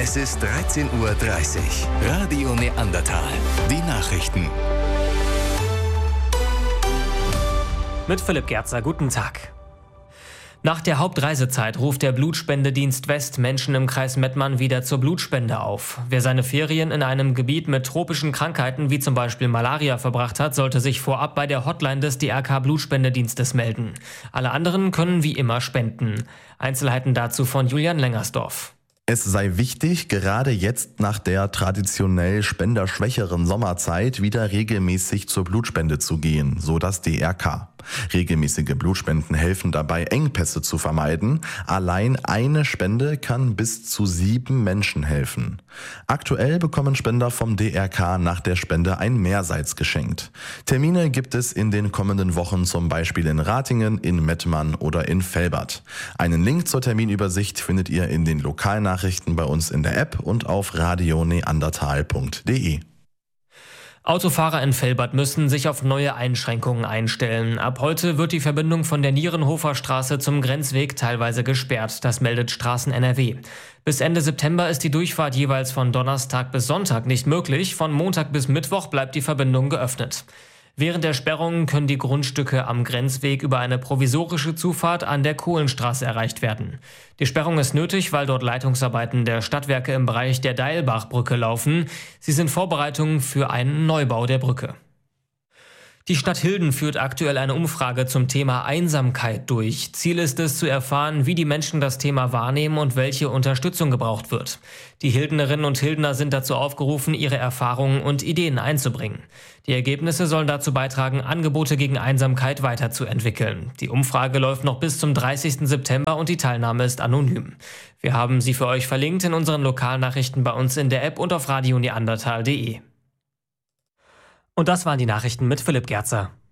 Es ist 13:30 Uhr. Radio Neandertal. Die Nachrichten. Mit Philipp Gerzer, guten Tag. Nach der Hauptreisezeit ruft der Blutspendedienst West Menschen im Kreis Mettmann wieder zur Blutspende auf. Wer seine Ferien in einem Gebiet mit tropischen Krankheiten wie zum Beispiel Malaria verbracht hat, sollte sich vorab bei der Hotline des DRK Blutspendedienstes melden. Alle anderen können wie immer spenden. Einzelheiten dazu von Julian Lengersdorf. Es sei wichtig, gerade jetzt nach der traditionell spenderschwächeren Sommerzeit wieder regelmäßig zur Blutspende zu gehen, so das DRK. Regelmäßige Blutspenden helfen dabei, Engpässe zu vermeiden. Allein eine Spende kann bis zu 7 Menschen helfen. Aktuell bekommen Spender vom DRK nach der Spende ein Mehrseits geschenkt. Termine gibt es in den kommenden Wochen zum Beispiel in Ratingen, in Mettmann oder in Velbert. Einen Link zur Terminübersicht findet ihr in den Lokalnachrichten bei uns in der App und auf radioneandertal.de. Autofahrer in Velbert müssen sich auf neue Einschränkungen einstellen. Ab heute wird die Verbindung von der Nierenhofer Straße zum Grenzweg teilweise gesperrt. Das meldet Straßen NRW. Bis Ende September ist die Durchfahrt jeweils von Donnerstag bis Sonntag nicht möglich. Von Montag bis Mittwoch bleibt die Verbindung geöffnet. Während der Sperrungen können die Grundstücke am Grenzweg über eine provisorische Zufahrt an der Kohlenstraße erreicht werden. Die Sperrung ist nötig, weil dort Leitungsarbeiten der Stadtwerke im Bereich der Deilbachbrücke laufen. Sie sind Vorbereitungen für einen Neubau der Brücke. Die Stadt Hilden führt aktuell eine Umfrage zum Thema Einsamkeit durch. Ziel ist es, zu erfahren, wie die Menschen das Thema wahrnehmen und welche Unterstützung gebraucht wird. Die Hildenerinnen und Hildener sind dazu aufgerufen, ihre Erfahrungen und Ideen einzubringen. Die Ergebnisse sollen dazu beitragen, Angebote gegen Einsamkeit weiterzuentwickeln. Die Umfrage läuft noch bis zum 30. September und die Teilnahme ist anonym. Wir haben sie für euch verlinkt in unseren Lokalnachrichten bei uns in der App und auf radioneandertal.de. Und das waren die Nachrichten mit Philipp Gerzer.